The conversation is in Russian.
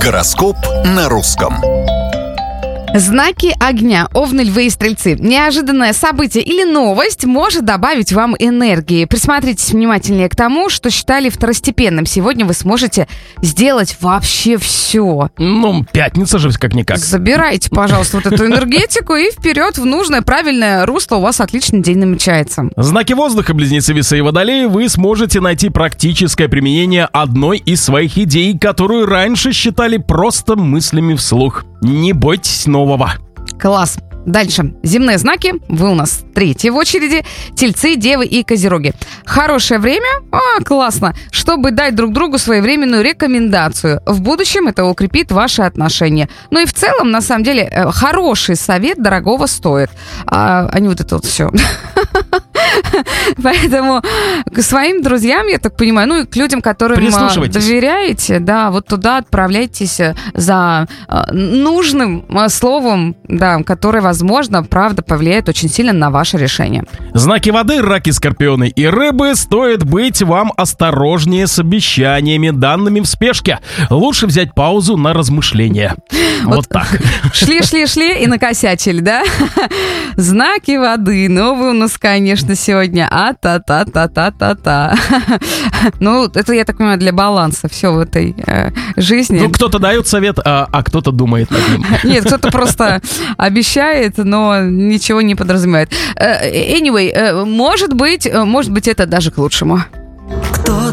Гороскоп на русском. Знаки огня, овны, львы и стрельцы. Неожиданное событие или новость может добавить вам энергии. Присмотритесь внимательнее к тому, что считали второстепенным. Сегодня вы сможете сделать вообще все. Пятница же как-никак. Забирайте, пожалуйста, вот эту энергетику и вперед в нужное, правильное русло. У вас отличный день намечается. Знаки воздуха, близнецы, весы и водолеи, вы сможете найти практическое применение одной из своих идей, которую раньше считали просто мыслями вслух. Не бойтесь нового. Класс. Дальше. Земные знаки. Вы у нас третьи в очереди. Тельцы, девы и козероги. Хорошее время. Классно. Чтобы дать друг другу своевременную рекомендацию. В будущем это укрепит ваши отношения. Ну и в целом, на самом деле, хороший совет дорогого стоит. А не вот это вот все. Поэтому к своим друзьям, я так понимаю, ну и к людям, которым доверяете, да, вот туда отправляйтесь за нужным словом, да, которое, возможно, правда, повлияет очень сильно на ваше решение. Знаки воды, раки, скорпионы и рыбы, стоит быть вам осторожнее с обещаниями, данными в спешке. Лучше взять паузу на размышления. Вот так. Шли и накосячили, да? Знаки воды. Новые у нас, конечно, сегодня. А-та-та-та-та-та-та. Ну, это, я так понимаю, для баланса все в этой жизни. Ну, кто-то дает совет, а кто-то думает над ним. Нет, кто-то просто обещает, но ничего не подразумевает. Anyway, может быть, это даже к лучшему. Кто